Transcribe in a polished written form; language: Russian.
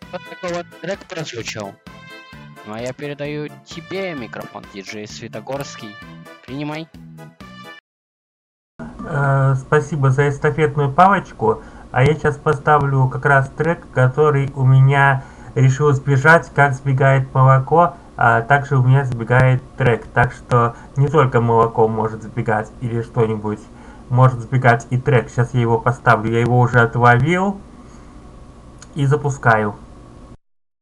Вот такой вот трек прозвучал. Ну а я передаю тебе микрофон, диджей Светогорский. Принимай. Спасибо за эстафетную палочку. А я сейчас поставлю как раз трек, который у меня решил сбежать, как сбегает молоко, а также у меня сбегает трек. Так что не только молоко может сбегать или что-нибудь, может сбегать и трек. Сейчас я его поставлю. Я его уже отловил и запускаю.